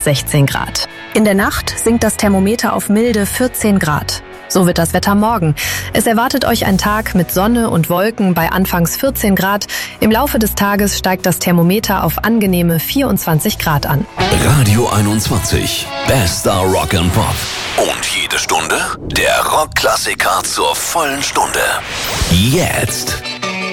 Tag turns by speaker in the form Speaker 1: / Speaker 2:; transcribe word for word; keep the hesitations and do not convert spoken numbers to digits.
Speaker 1: sechzehn Grad. In der Nacht sinkt das Thermometer auf milde vierzehn Grad. So wird das Wetter morgen. Es erwartet euch ein Tag mit Sonne und Wolken bei anfangs vierzehn Grad. Im Laufe des Tages steigt das Thermometer auf angenehme vierundzwanzig Grad an.
Speaker 2: Radio einundzwanzig, bester Rock and Pop. Und jede Stunde der Rockklassiker zur vollen Stunde. Jetzt